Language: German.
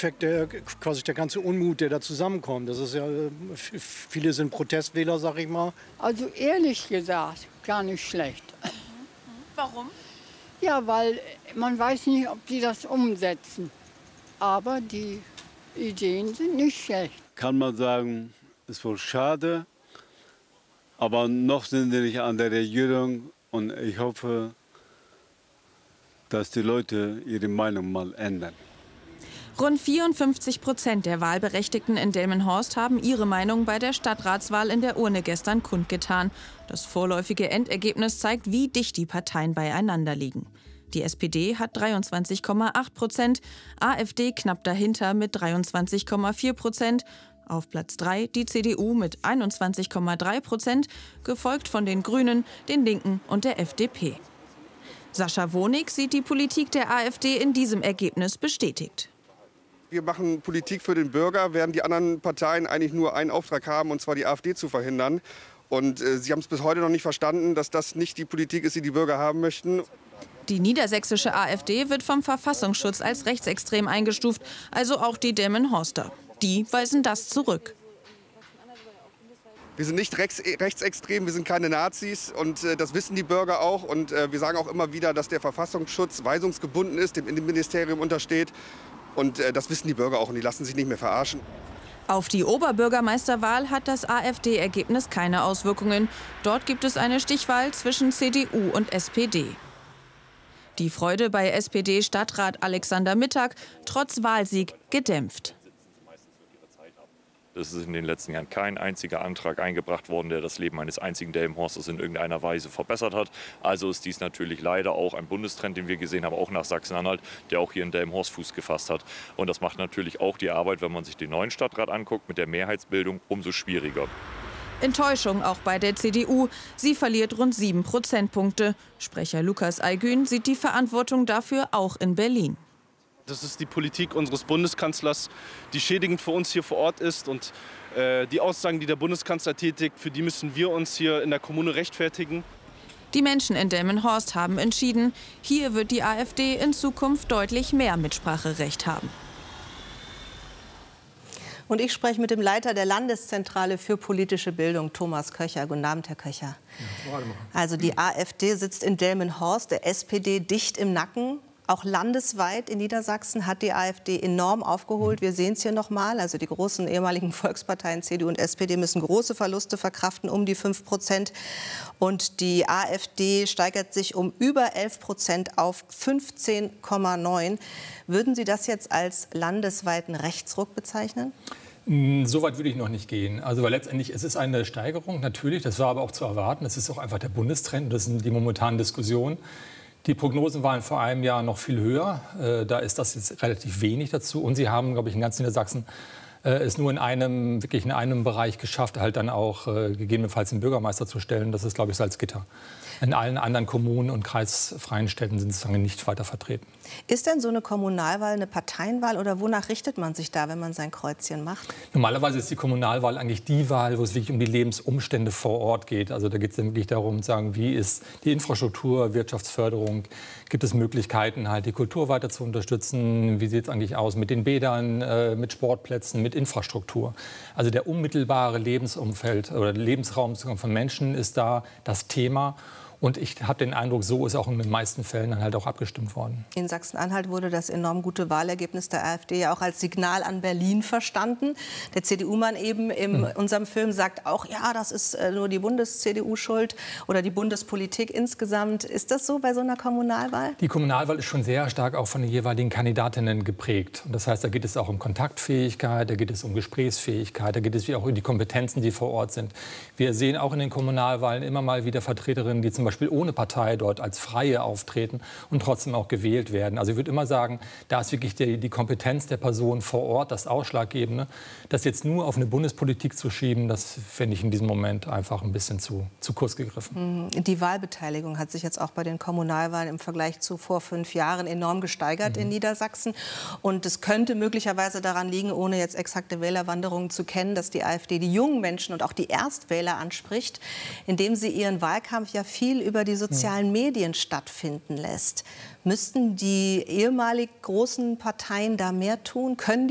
Endeffekt quasi der ganze Unmut, der da zusammenkommt. Das ist ja, viele sind Protestwähler, sag ich mal. Also ehrlich gesagt, gar nicht schlecht. Warum? Ja, weil man weiß nicht, ob die das umsetzen. Aber die Ideen sind nicht schlecht. Kann man sagen, ist wohl schade, aber noch sind sie nicht an der Regierung und ich hoffe, dass die Leute ihre Meinung mal ändern. Rund 54% der Wahlberechtigten in Delmenhorst haben ihre Meinung bei der Stadtratswahl in der Urne gestern kundgetan. Das vorläufige Endergebnis zeigt, wie dicht die Parteien beieinander liegen. Die SPD hat 23,8%, AfD knapp dahinter mit 23,4%. Auf Platz 3 die CDU mit 21,3%, gefolgt von den Grünen, den Linken und der FDP. Sascha Wonig sieht die Politik der AfD in diesem Ergebnis bestätigt. Wir machen Politik für den Bürger, während die anderen Parteien eigentlich nur einen Auftrag haben, und zwar die AfD zu verhindern. Und sie haben es bis heute noch nicht verstanden, dass das nicht die Politik ist, die die Bürger haben möchten. Die niedersächsische AfD wird vom Verfassungsschutz als rechtsextrem eingestuft, also auch die Delmenhorster. Die weisen das zurück. Wir sind nicht rechtsextrem, wir sind keine Nazis und das wissen die Bürger auch. Und wir sagen auch immer wieder, dass der Verfassungsschutz weisungsgebunden ist, dem Innenministerium untersteht. Und das wissen die Bürger auch und die lassen sich nicht mehr verarschen. Auf die Oberbürgermeisterwahl hat das AfD-Ergebnis keine Auswirkungen. Dort gibt es eine Stichwahl zwischen CDU und SPD. Die Freude bei SPD-Stadtrat Alexander Mittag trotz Wahlsieg gedämpft. Es ist in den letzten Jahren kein einziger Antrag eingebracht worden, der das Leben eines einzigen Delmenhorsters in irgendeiner Weise verbessert hat. Also ist dies natürlich leider auch ein Bundestrend, den wir gesehen haben, auch nach Sachsen-Anhalt, der auch hier in Delmenhorst Fuß gefasst hat. Und das macht natürlich auch die Arbeit, wenn man sich den neuen Stadtrat anguckt, mit der Mehrheitsbildung umso schwieriger. Enttäuschung auch bei der CDU. Sie verliert rund 7 Prozentpunkte. Sprecher Lukas Aygün sieht die Verantwortung dafür auch in Berlin. Das ist die Politik unseres Bundeskanzlers, die schädigend für uns hier vor Ort ist. Und die Aussagen, die der Bundeskanzler tätigt, für die müssen wir uns hier in der Kommune rechtfertigen. Die Menschen in Delmenhorst haben entschieden, hier wird die AfD in Zukunft deutlich mehr Mitspracherecht haben. Und ich spreche mit dem Leiter der Landeszentrale für politische Bildung, Thomas Köcher. Guten Abend, Herr Köcher. Also die AfD sitzt in Delmenhorst, der SPD dicht im Nacken. Auch landesweit in Niedersachsen hat die AfD enorm aufgeholt. Wir sehen es hier noch mal. Also die großen ehemaligen Volksparteien CDU und SPD müssen große Verluste verkraften, um die 5%. Und die AfD steigert sich um über 11% auf 15,9. Würden Sie das jetzt als landesweiten Rechtsruck bezeichnen? So weit würde ich noch nicht gehen. Also weil letztendlich es ist eine Steigerung, natürlich. Das war aber auch zu erwarten. Das ist auch einfach der Bundestrend. Das sind die momentanen Diskussionen. Die Prognosen waren vor einem Jahr noch viel höher. Da ist das jetzt relativ wenig dazu. Und sie haben, glaube ich, in ganz Niedersachsen es nur wirklich in einem Bereich geschafft, halt dann auch gegebenenfalls den Bürgermeister zu stellen. Das ist, glaube ich, Salzgitter. In allen anderen Kommunen und kreisfreien Städten sind sie nicht weiter vertreten. Ist denn so eine Kommunalwahl eine Parteienwahl oder wonach richtet man sich da, wenn man sein Kreuzchen macht? Normalerweise ist die Kommunalwahl eigentlich die Wahl, wo es wirklich um die Lebensumstände vor Ort geht. Also da geht es wirklich darum, zu sagen, wie ist die Infrastruktur, Wirtschaftsförderung, gibt es Möglichkeiten, halt die Kultur weiter zu unterstützen, wie sieht es eigentlich aus mit den Bädern, mit Sportplätzen, mit Infrastruktur. Also der unmittelbare Lebensumfeld oder Lebensraum von Menschen ist da das Thema. Und ich habe den Eindruck, so ist auch in den meisten Fällen dann halt auch abgestimmt worden. In Sachsen-Anhalt wurde das enorm gute Wahlergebnis der AfD ja auch als Signal an Berlin verstanden. Der CDU-Mann eben in unserem Film sagt auch, ja, das ist nur die Bundes-CDU schuld oder die Bundespolitik insgesamt. Ist das so bei so einer Kommunalwahl? Die Kommunalwahl ist schon sehr stark auch von den jeweiligen Kandidatinnen geprägt. Und das heißt, da geht es auch um Kontaktfähigkeit, da geht es um Gesprächsfähigkeit, da geht es auch um die Kompetenzen, die vor Ort sind. Wir sehen auch in den Kommunalwahlen immer mal wieder Vertreterinnen, die zum Beispiel ohne Partei dort als Freie auftreten und trotzdem auch gewählt werden. Also ich würde immer sagen, da ist wirklich die Kompetenz der Person vor Ort das Ausschlaggebende. Das jetzt nur auf eine Bundespolitik zu schieben, das finde ich in diesem Moment einfach ein bisschen zu kurz gegriffen. Die Wahlbeteiligung hat sich jetzt auch bei den Kommunalwahlen im Vergleich zu vor 5 Jahren enorm gesteigert in Niedersachsen. Und es könnte möglicherweise daran liegen, ohne jetzt exakte Wählerwanderungen zu kennen, dass die AfD die jungen Menschen und auch die Erstwähler anspricht, indem sie ihren Wahlkampf ja viel über die sozialen Medien stattfinden lässt. Müssten die ehemalig großen Parteien da mehr tun? Können